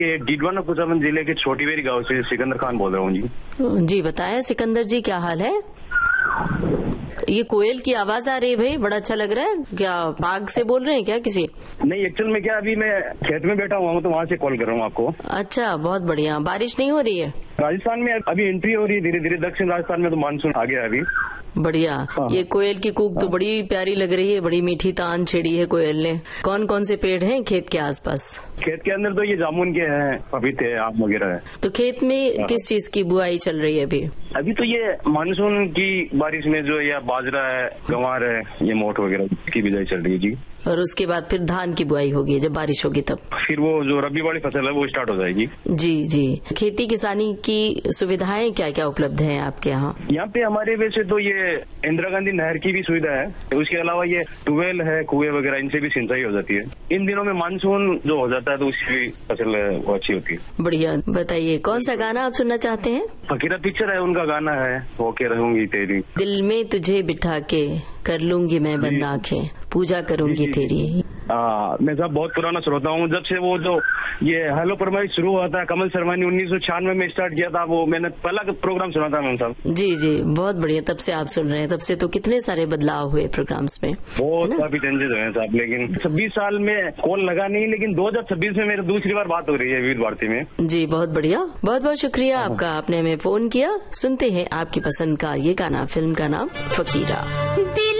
ये डीडवाना कुचामन जिले के छोटी बेरी गांव से सिकंदर खान बोल रहा हूँ जी। जी बताएं सिकंदर जी, क्या हाल है? ये कोयल की आवाज आ रही है भाई, बड़ा अच्छा लग रहा है। क्या बाग से बोल रहे हैं क्या किसी? नहीं, एक्चुअल में क्या अभी मैं खेत में बैठा हुआ हूँ तो वहाँ से कॉल कर रहा हूँ आपको। अच्छा, बहुत बढ़िया। बारिश नहीं हो रही है? राजस्थान में अभी एंट्री हो रही है धीरे धीरे, दक्षिण राजस्थान में तो मानसून आ गया अभी। बढ़िया। ये कोयल की कूक तो बड़ी प्यारी लग रही है, बड़ी मीठी तान छेड़ी है कोयल ने। कौन कौन से पेड़ हैं खेत के आसपास? खेत के अंदर तो ये जामुन के हैं, पपीते, आम वगैरह है। तो खेत में किस चीज की बुआई चल रही है अभी? अभी तो ये मानसून की बारिश में जो या बाजरा है, गंवार है, ये मोठ वगैरह की बिजाई चल रही है जी। और उसके बाद फिर धान की बुआई होगी जब बारिश होगी तब? फिर वो जो रबी वाली फसल है वो स्टार्ट हो जाएगी। जी जी। खेती किसानी की सुविधाएं क्या क्या उपलब्ध हैं आपके यहाँ? यहाँ पे हमारे वैसे तो ये इंदिरा गांधी नहर की भी सुविधा है, उसके अलावा ये ट्यूबवेल है, कुएं वगैरह, इनसे भी सिंचाई हो जाती है। इन दिनों में मानसून जो हो जाता है तो उसकी फसल वो अच्छी होती है। बढ़िया। बताइए कौन सा गाना आप सुनना चाहते हैं? फकीरा पिक्चर है, उनका गाना है होके रहूंगी तेरी। दिल में तुझे बिठा के कर लूंगी मैं बंद आंखें, पूजा करूंगी तेरी। मैं साहब बहुत पुराना श्रोता हूँ। जब से वो जो ये हेलो फरमाइश शुरू हुआ था, कमल शर्मा ने 1996 में स्टार्ट किया था, वो मैंने पहला प्रोग्राम सुना था मैम साहब। जी जी, बहुत बढ़िया। तब से आप सुन रहे हैं, तब से तो कितने सारे बदलाव हुए प्रोग्राम्स में। बहुत काफी चेंजेस हुए हैं साहब, लेकिन 26 साल में कॉल लगा नहीं, लेकिन 2026 में मेरी दूसरी बार बात हो रही है विविध भारती में। जी बहुत बढ़िया, बहुत बहुत शुक्रिया आपका, आपने हमें फोन किया। सुनते हैं आपकी पसंद का ये गाना, फिल्म का नाम फकीरा।